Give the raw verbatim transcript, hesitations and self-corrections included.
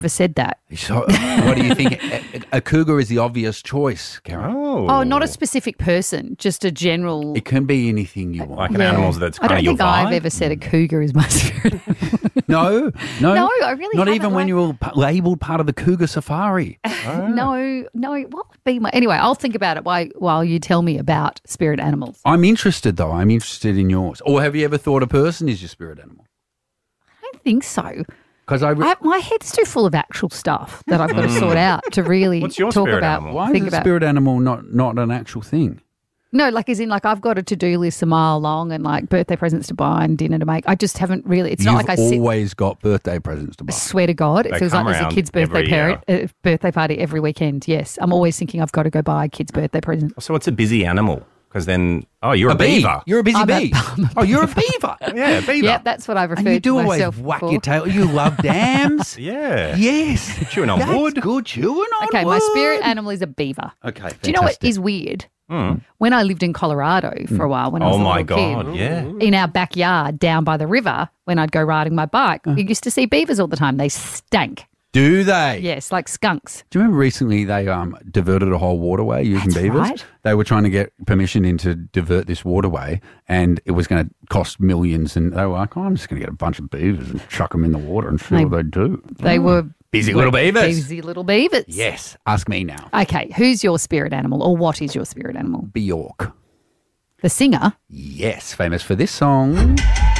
never said that. So, what do you think? A, a cougar is the obvious choice, Karen. Oh. Oh, not a specific person, just a general. It can be anything you want. Like an Yeah. animal that's I kind of don't your think vibe. I've ever said a cougar is my spirit animal. No, no. No, I really Not haven't, even when like- you were p- labelled part of the cougar safari. No, no. What would be my. Anyway, I'll think about it while, while you tell me about spirit animals. I'm interested, though. I'm interested in yours. Or have you ever thought a person is your spirit animal? I don't think so. Because I, re- I, my head's too full of actual stuff that I've got to sort out to really What's your talk spirit about. animal? why think is a about. spirit animal not, not an actual thing? No, like as in like I've got a to-do list a mile long and like birthday presents to buy and dinner to make. I just haven't really. It's You've not like I sit. always got birthday presents to buy. I swear to God, it They feels like come there's a around kid's birthday every parent, uh, birthday party every weekend. Yes, I'm always thinking I've got to go buy a kid's birthday present. So it's a busy animal because then, oh, you're a, A bee. beaver. You're a busy I'm a- bee. I'm a oh, you're a beaver. Yeah, beaver. Yeah, that's what I've referred and you do to always myself whack before. your tail. You love dams. Yeah. Yes. Chewing on That's wood. good. Chewing on Okay, wood. my spirit animal is a beaver. Okay, Do you know what fantastic. is weird? Mm. When I lived in Colorado for a while, when I was Oh, a my little God. kid, Yeah. in our backyard down by the river, when I'd go riding my bike, Uh. you used to see beavers all the time. They stank. Do they? Yes, like skunks. Do you remember recently they um, diverted a whole waterway using That's beavers? right. They were trying to get permission in to divert this waterway, and it was going to cost millions. And they were like, oh, I'm just going to get a bunch of beavers and chuck them in the water and see They- what they do. They were Busy little beavers. Busy little beavers. Yes. Ask me now. Okay, who's your spirit animal, or what is your spirit animal? Bjork. The singer. Yes, famous for this song.